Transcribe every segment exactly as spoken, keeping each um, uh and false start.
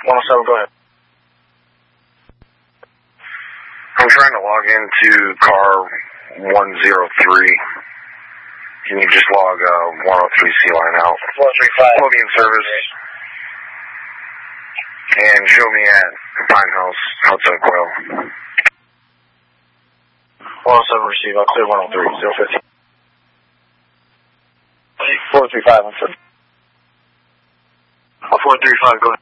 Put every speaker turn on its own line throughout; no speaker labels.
one oh seven, go ahead.
I'm trying to log into car one oh three. Can you just log uh, one oh three C line out?
one three five.
We'll be in service. And show me at Pine House, outside Quail.
one oh seven, receive. I'll clear one oh three, zero fifty. four three five, one sir. four three five, go ahead.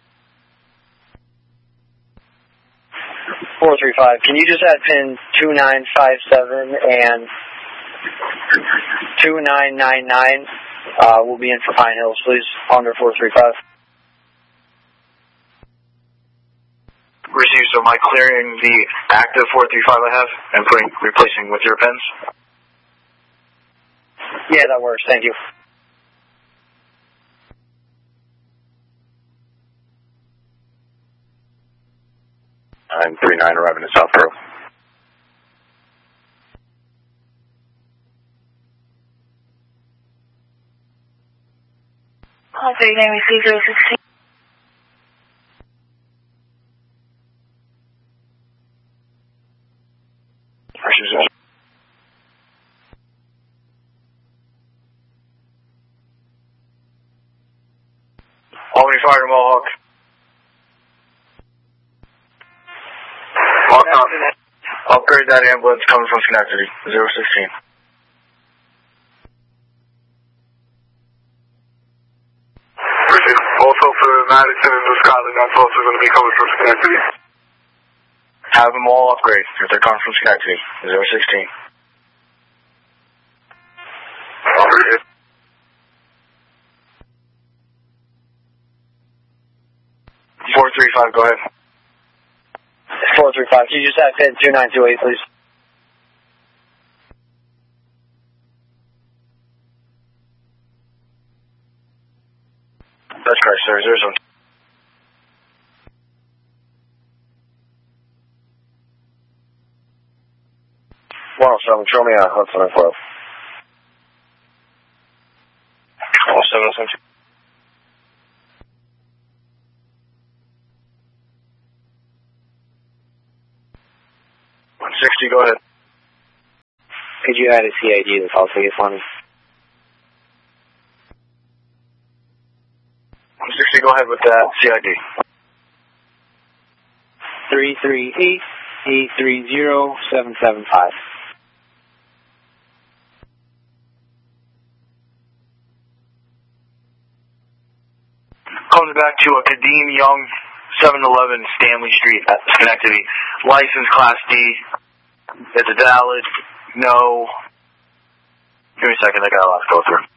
four three five, can you just add pin two nine five seven and two nine nine nine? Uh, we'll be in for Pine Hills, please, under four three five. Receive, so am I clearing the active four three five I have and putting replacing with your pins? Yeah, that works, thank you.
nine three nine arriving at South Grove.
Call three nine, receive zero sixteen.
Albany Fire to Mohawk. Upgrade that ambulance coming from Schenectady, zero sixteen.
Also for Madison and New Scotland, that's also going to be coming from Schenectady.
Have them all upgrade if they're coming from Schenectady, zero sixteen.
Upgrade.
four three five, go ahead.
four three five, can you just add pin two nine two eight, please?
That's correct, sir. Zero zone.
one oh seven, show me a Hudson and Quail.
one oh seven, oh seven two. one sixty, go ahead.
Could you add a C I D to the call ticket for me?
one sixty, go ahead with that C I D.
three three eight, eight three zero, seven seven five.
Comes back to a Kadeem Young, seven eleven Stanley Street at Schenectady. License Class D. It's a valid. No. Give me a second, I got a lot to go through.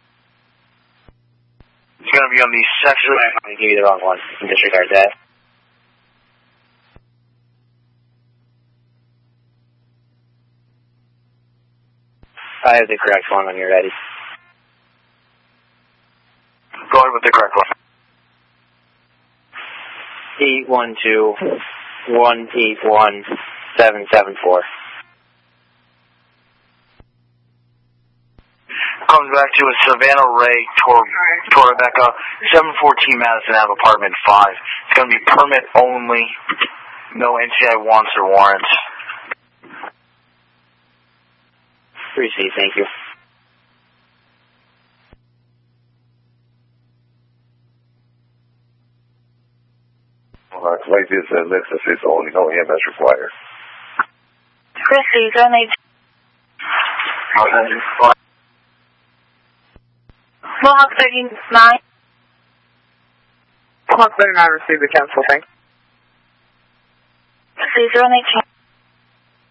It's going to be on the section.
I'm going to give you the wrong one. You can disregard that. I have the correct one when you're ready.
Go ahead with the correct one.
eight one two, one eight one, seven seven four.
Comes back to a Savannah Ray Tor Torrebecca, seven fourteen Madison Ave, apartment five. It's going to be permit only, no N C I wants or warrants.
Receive, thank you.
Alright, like this, uh, list of it's only no E M S required.
Receive, zero eight. Mohawk thirty-nine.
Mohawk thirty-nine, receive the cancel, thanks.
Receive, zero eight.